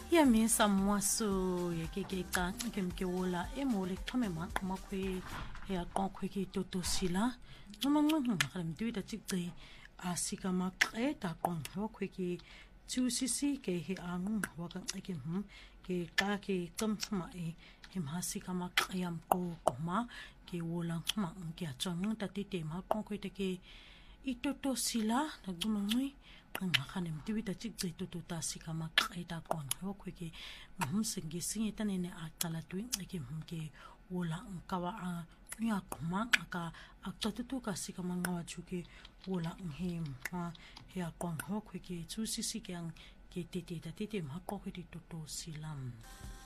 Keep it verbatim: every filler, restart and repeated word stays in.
ya me samwaso ye ke ke ka ke mke wola e mo le thome ma ma khwe ya ka khwe ke toto sila ngoma ngoma ga mtu ita tsikse asika ma qeta kon ho khwe ke two cc ke he angu wa ka ke hm ke ka ke tsama e hem hasika ma qyam ko ma ke wola ma ke a tsang ta tete ma kon khwe te ke itoto sila na ngoma ngui ngakane mtiwita tsikse toto tasika ma qeta kon ho khwe ke msingi sinye tanene aqala twin ke mke wola nkawa a ya kuma aka akatutu kasika mangawa chuke wola nghem ha ya kon ho khwe ke two cc ke ang ke tete tete ma ko ke toto silam